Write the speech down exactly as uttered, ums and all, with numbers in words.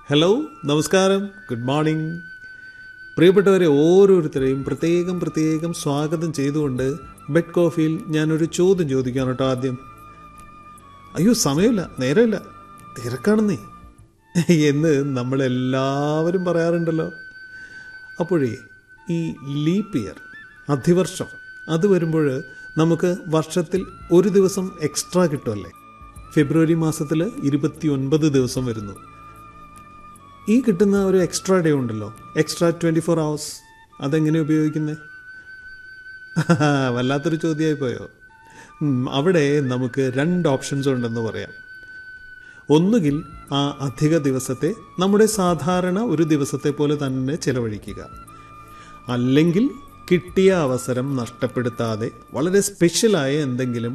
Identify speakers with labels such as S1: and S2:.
S1: Hello, നമസ്കാരം, good morning. പ്രിയപ്പെട്ടവരെ ഓരോരുത്തരെയും പ്രത്യേകം പ്രത്യേകം സ്വാഗതം ചെയ്തുകൊണ്ട് ബെഡ് കോഫിയിൽ ഞാനൊരു ചോദ്യം ചോദിക്കാം കേട്ടോ. ആദ്യം, അയ്യോ സമയമില്ല, നേരമില്ല, തിരക്കാണെന്നേ എന്ന് നമ്മളെല്ലാവരും പറയാറുണ്ടല്ലോ. അപ്പോഴേ ഈ ലീപ്പ് ഇയർ, അധിവർഷം, അത് വരുമ്പോൾ നമുക്ക് വർഷത്തിൽ ഒരു ദിവസം എക്സ്ട്രാ കിട്ടുമല്ലേ. ഫെബ്രുവരി മാസത്തിൽ ഇരുപത്തി ഒൻപത് ദിവസം വരുന്നു. ഈ കിട്ടുന്ന ഒരു എക്സ്ട്രാ ഡേ ഉണ്ടല്ലോ, എക്സ്ട്രാ ട്വൻറ്റി ഫോർ അവേഴ്സ്, അതെങ്ങനെ ഉപയോഗിക്കുന്നത്? വല്ലാത്തൊരു ചോദ്യമായി പോയോ? അവിടെ നമുക്ക് രണ്ട് ഓപ്ഷൻസ് ഉണ്ടെന്ന് പറയാം. ഒന്നുകിൽ ആ അധിക ദിവസത്തെ നമ്മുടെ സാധാരണ ഒരു ദിവസത്തെ പോലെ തന്നെ ചെലവഴിക്കുക, അല്ലെങ്കിൽ കിട്ടിയ അവസരം നഷ്ടപ്പെടുത്താതെ വളരെ സ്പെഷ്യലായ എന്തെങ്കിലും